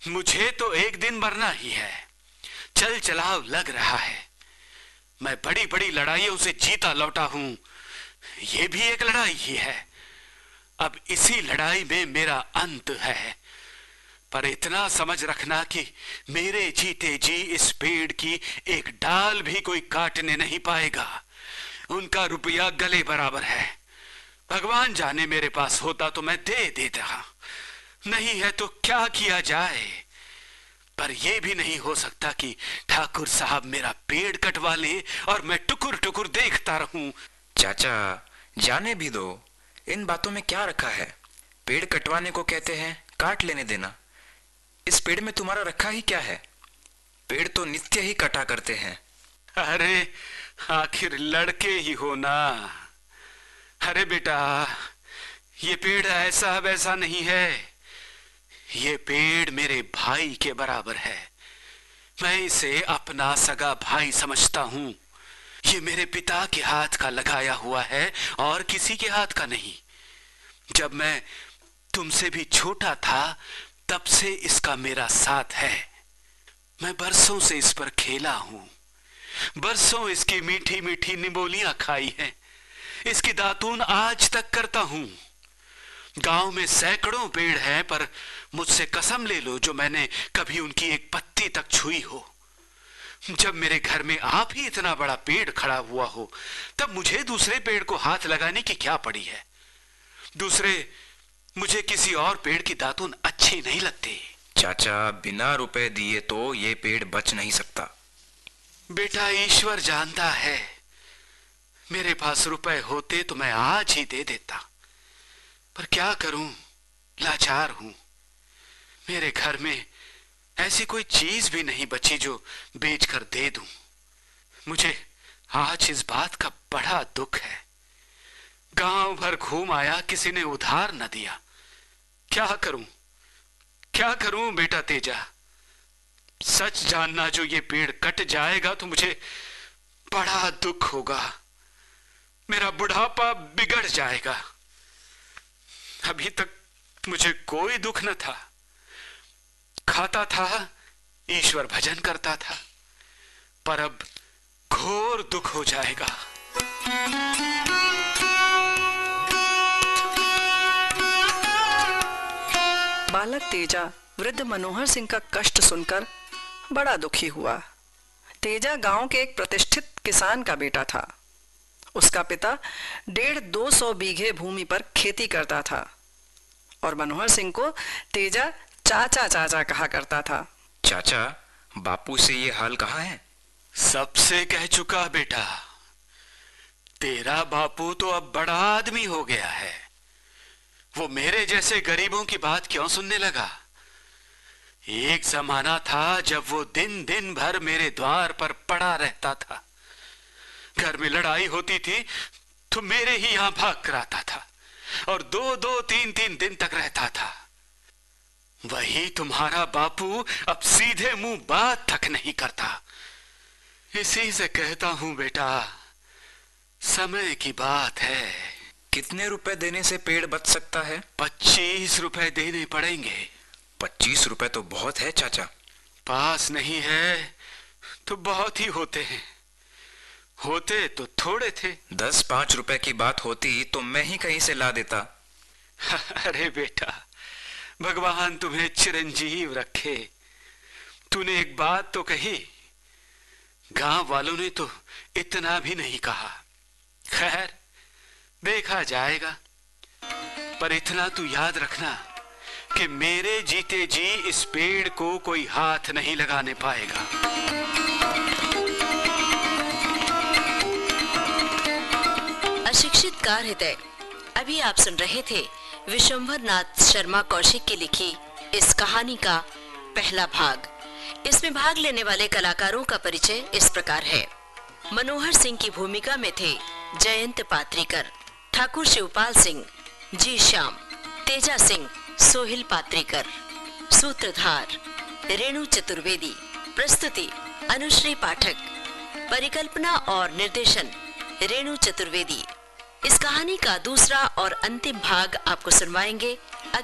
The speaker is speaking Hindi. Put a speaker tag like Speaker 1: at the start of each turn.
Speaker 1: मुझे तो एक दिन मरना ही है। चल चलाव लग रहा है। मैं बड़ी बड़ी लड़ाइयों से जीता लौटा हूं। ये भी एक लड़ाई ही है। अब इसी लड़ाई में मेरा अंत है। पर इतना समझ रखना कि मेरे जीते जी इस पेड़ की एक डाल भी कोई काटने नहीं पाएगा। उनका रुपया गले बराबर है। भगवान जाने, मेरे पास होता तो मैं दे देता, नहीं है तो क्या किया जाए। पर यह भी नहीं हो सकता कि ठाकुर साहब मेरा पेड़ कटवा ले और मैं टुकुर टुकुर देखता रहूं।
Speaker 2: चाचा, जाने भी दो। इन बातों में क्या रखा है? पेड़ कटवाने को कहते हैं काट लेने देना। इस पेड़ में तुम्हारा रखा ही क्या है? पेड़ तो नित्य ही कटा करते हैं।
Speaker 1: अरे आखिर लड़के ही हो ना। अरे बेटा, ये पेड़ ऐसा वैसा नहीं है। ये पेड़ मेरे भाई के बराबर है। मैं इसे अपना सगा भाई समझता हूं। ये मेरे पिता के हाथ का लगाया हुआ है और किसी के हाथ का नहीं। जब मैं तुमसे भी छोटा था तब से इसका मेरा साथ है। मैं बरसों से इस पर खेला हूं, बरसों इसकी मीठी मीठी निबोलियां खाई हैं। इसकी दातून आज तक करता हूं। गांव में सैकड़ों पेड़ हैं, पर मुझसे कसम ले लो जो मैंने कभी उनकी एक पत्ती तक छुई हो। जब मेरे घर में आप ही इतना बड़ा पेड़ खड़ा हुआ हो, तब मुझे दूसरे पेड़ को हाथ लगाने की क्या पड़ी है? मुझे किसी और पेड़ की दातून अच्छी नहीं लगती।
Speaker 2: चाचा, बिना रुपए दिए तो ये पेड़ बच नहीं सकता।
Speaker 1: बेटा, ईश्वर जानता है, मेरे पास रुपए होते तो मैं आज ही दे देता। पर क्या करूं, लाचार हूं। मेरे घर में ऐसी कोई चीज भी नहीं बची जो बेचकर दे दूं। मुझे आज इस बात का बड़ा दुख है। गांव भर घूम आया, किसी ने उधार न दिया। क्या करूं बेटा तेजा? सच जानना, जो ये पेड़ कट जाएगा तो मुझे बड़ा दुख होगा। मेरा बुढ़ापा बिगड़ जाएगा। अभी तक मुझे कोई दुख न था। खाता था, ईश्वर भजन करता था, पर अब घोर दुख हो जाएगा।
Speaker 3: बालक तेजा वृद्ध मनोहर सिंह का कष्ट सुनकर बड़ा दुखी हुआ। तेजा गांव के एक प्रतिष्ठित किसान का बेटा था। उसका पिता 150-200 बीघे भूमि पर खेती करता था और मनोहर सिंह को तेजा चाचा चाचा कहा करता था।
Speaker 2: चाचा, बापू से ये हाल कहा है?
Speaker 1: सबसे कह चुका बेटा। तेरा बापू तो अब बड़ा आदमी हो गया है। वो मेरे जैसे गरीबों की बात क्यों सुनने लगा? एक जमाना था जब वो दिन दिन भर मेरे द्वार पर पड़ा रहता था। घर में लड़ाई होती थी तो मेरे ही यहां भाग कर आता था और 2-2, 3-3 दिन तक रहता था। वही तुम्हारा बापू अब सीधे मुंह बात तक नहीं करता। इसी से कहता हूं बेटा, समय की बात है।
Speaker 2: कितने रुपए देने से पेड़ बच सकता है?
Speaker 1: 25 रुपए देने पड़ेंगे।
Speaker 2: 25 रुपए तो बहुत है चाचा।
Speaker 1: पास नहीं है तो बहुत ही होते हैं। होते तो थोड़े थे।
Speaker 2: 10-5 रुपए की बात होती तो मैं ही कहीं से ला देता।
Speaker 1: अरे बेटा, भगवान तुम्हें चिरंजीव रखे। तूने एक बात तो कही, गांव वालों ने तो इतना भी नहीं कहा। खैर, देखा जाएगा। पर इतना तू याद रखना कि मेरे जीते जी इस पेड़ को कोई हाथ नहीं लगाने पाएगा।
Speaker 4: अशिक्षित कार हृदय। अभी आप सुन रहे थे विशंभर नाथ शर्मा कौशिक की लिखी इस कहानी का पहला भाग। इसमें भाग लेने वाले कलाकारों का परिचय इस प्रकार है। मनोहर सिंह की भूमिका में थे जयंत पात्रीकर, ठाकुर शिवपाल सिंह, जी श्याम, तेजा सिंह, सोहिल पात्रीकर। सूत्रधार रेणु चतुर्वेदी। प्रस्तुति अनुश्री पाठक। परिकल्पना और निर्देशन रेणु चतुर्वेदी। इस कहानी का दूसरा और अंतिम भाग आपको सुनवाएंगे